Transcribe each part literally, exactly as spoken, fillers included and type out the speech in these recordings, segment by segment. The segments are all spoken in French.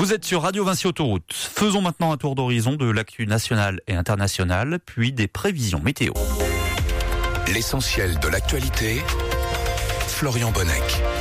Vous êtes sur Radio Vinci Autoroute. Faisons maintenant un tour d'horizon de l'actu nationale et internationale, puis des prévisions météo. L'essentiel de l'actualité, Florian Bonnec.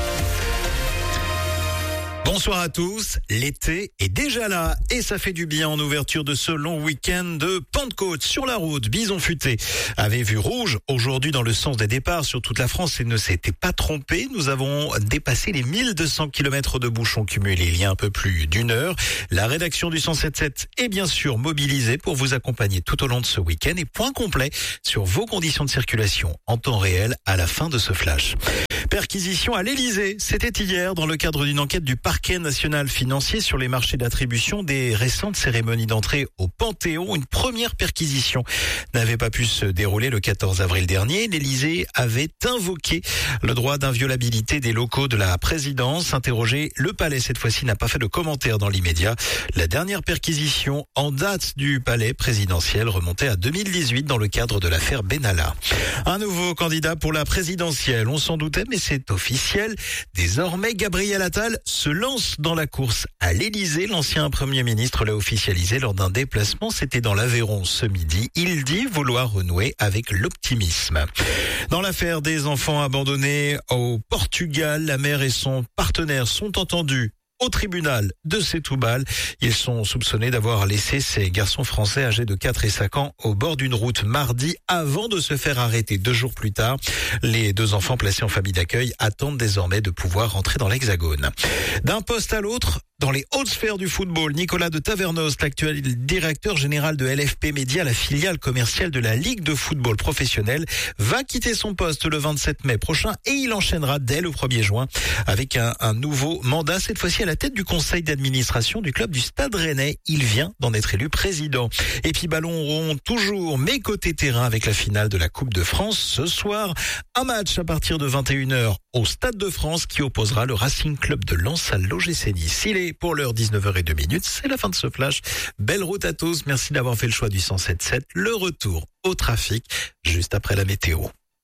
Bonsoir à tous, l'été est déjà là et ça fait du bien en ouverture de ce long week-end de Pentecôte. Sur la route, Bison Futé avait vu rouge aujourd'hui dans le sens des départs sur toute la France et ne s'était pas trompé. Nous avons dépassé les mille deux cents kilomètres de bouchons cumulés il y a un peu plus d'une heure. La rédaction du cent sept sept est bien sûr mobilisée pour vous accompagner tout au long de ce week-end et point complet sur vos conditions de circulation en temps réel à la fin de ce flash. Perquisition à l'Elysée, c'était hier dans le cadre d'une enquête du parquet national financier sur les marchés d'attribution des récentes cérémonies d'entrée au Panthéon. Une première perquisition n'avait pas pu se dérouler le quatorze avril dernier. L'Elysée avait invoqué le droit d'inviolabilité des locaux de la présidence. Interrogé, le palais cette fois-ci n'a pas fait de commentaire dans l'immédiat. La dernière perquisition en date du palais présidentiel remontait à deux mille dix-huit dans le cadre de l'affaire Benalla. Un nouveau candidat pour la présidentielle, on s'en doutait, mais c'est officiel. Désormais, Gabriel Attal se lance dans la course à l'Elysée. L'ancien Premier ministre l'a officialisé lors d'un déplacement. C'était dans l'Aveyron ce midi. Il dit vouloir renouer avec l'optimisme. Dans l'affaire des enfants abandonnés au Portugal, la mère et son partenaire sont entendus au tribunal de Setúbal. Ils sont soupçonnés d'avoir laissé ces garçons français âgés de quatre et cinq ans au bord d'une route mardi avant de se faire arrêter deux jours plus tard. Les deux enfants placés en famille d'accueil attendent désormais de pouvoir rentrer dans l'Hexagone. D'un poste à l'autre, dans les hautes sphères du football, Nicolas de Tavernos, l'actuel directeur général de L F P Média, la filiale commerciale de la Ligue de football professionnel, va quitter son poste le vingt-sept mai prochain et il enchaînera dès le premier juin avec un, un nouveau mandat, cette fois-ci à la tête du conseil d'administration du club du Stade Rennais. Il vient d'en être élu président. Et puis ballon rond toujours, mais côté terrain avec la finale de la Coupe de France ce soir. Un match à partir de vingt et une heures au Stade de France qui opposera le Racing Club de Lens à l'O G C Nice. Il est pour l'heure dix-neuf heures zéro deux minutes. C'est la fin de ce flash. Belle route à tous. Merci d'avoir fait le choix du cent sept sept. Le retour au trafic juste après la météo.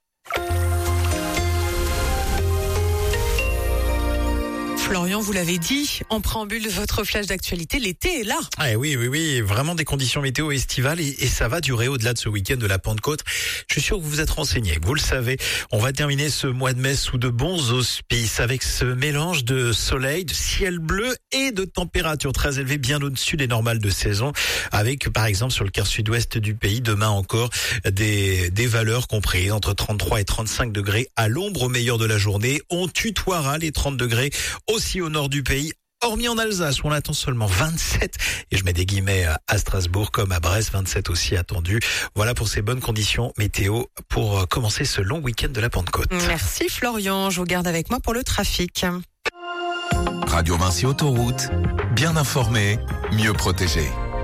Florian, vous l'avez dit, en préambule de votre flash d'actualité, l'été est là. Ah oui, oui, oui, vraiment des conditions météo estivales et, et ça va durer au-delà de ce week-end de la Pentecôte. Je suis sûr que vous vous êtes renseignés, vous le savez. On va terminer ce mois de mai sous de bons auspices avec ce mélange de soleil, de ciel bleu et de températures très élevées, bien au-dessus des normales de saison. Avec, par exemple, sur le quart sud-ouest du pays, demain encore, des, des valeurs comprises entre trente-trois et trente-cinq degrés à l'ombre au meilleur de la journée. On tutoiera les trente degrés aussi au nord du pays, hormis en Alsace où on attend seulement vingt-sept, et je mets des guillemets à Strasbourg comme à Brest, vingt-sept aussi attendu. Voilà pour ces bonnes conditions météo pour commencer ce long week-end de la Pentecôte. Merci Florian, je vous garde avec moi pour le trafic. Radio Vinci Autoroute, bien informé, mieux protégé.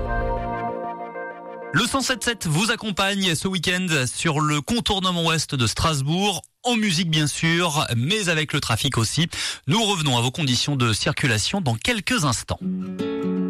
Le cent sept sept vous accompagne ce week-end sur le contournement ouest de Strasbourg, en musique bien sûr, mais avec le trafic aussi. Nous revenons à vos conditions de circulation dans quelques instants.